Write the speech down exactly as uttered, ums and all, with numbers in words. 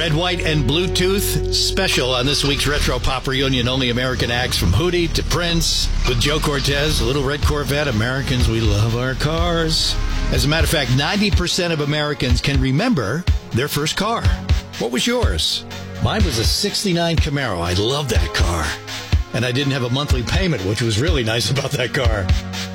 Red, White, and Bluetooth special on this week's Retro Pop Reunion. Only American acts from Hootie to Prince with Joe Cortez, a little red Corvette. Americans, we love our cars. As a matter of fact, ninety percent of Americans can remember their first car. What was yours? Mine was a sixty-nine Camaro. I love that car. And I didn't have a monthly payment, which was really nice about that car.